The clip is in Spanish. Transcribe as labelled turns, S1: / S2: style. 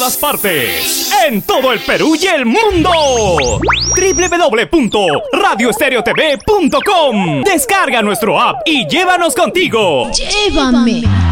S1: todas partes, en todo el Perú y el mundo. www.radioestereotv.com. Descarga nuestro app y llévanos contigo.
S2: Llévame.